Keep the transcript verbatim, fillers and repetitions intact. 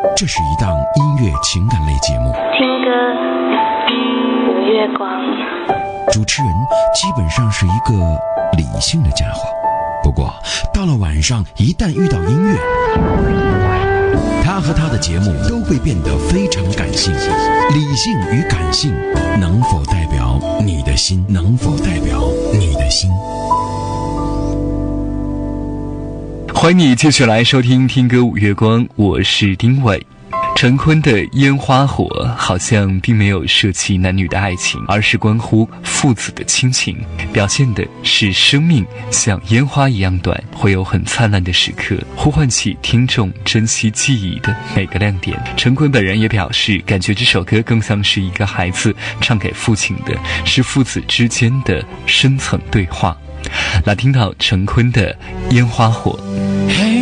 这是一档音乐情感类节目， 听歌五月光。 主持人基本上是一个理性的家伙，不过到了晚上一旦遇到音乐，他和他的节目都会变得非常感性。理性与感性能否代表你的心？能否代表你的心？ 欢迎你继续来收听听歌五月光，我是丁伟。陈坤的烟花火好像并没有涉及男女的爱情，而是关乎父子的亲情，表现的是生命像烟花一样短，会有很灿烂的时刻，呼唤起听众珍惜记忆的每个亮点。陈坤本人也表示，感觉这首歌更像是一个孩子唱给父亲的，是父子之间的深层对话。来听到陈坤的烟花火。